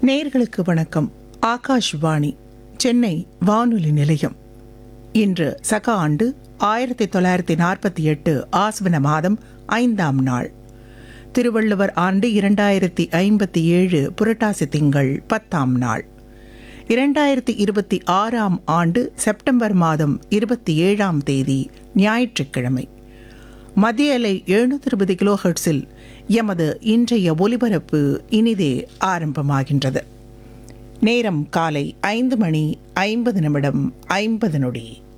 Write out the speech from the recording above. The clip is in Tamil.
நேயர்களுக்கு வணக்கம். ஆகாஷ்வாணி சென்னை வானொலி நிலையம். இன்று சக ஆண்டு 1948 ஆஸ்வன மாதம் 5ஆம் நாள். திருவள்ளுவர் ஆண்டு 2057 புரட்டாசி திங்கள் 10ஆம் நாள். 2026ஆம் ஆண்டு செப்டம்பர் மாதம் 27ஆம் தேதி ஞாயிற்றுக்கிழமை. மத்திய அலை 720 கிலோஹெர்ட்ஸில் எமது இன்றைய ஒலிபரப்பு இனிதே ஆரம்பமாகின்றது. நேரம் காலை 5 மணி 50 நிமிடம் 50 நொடி.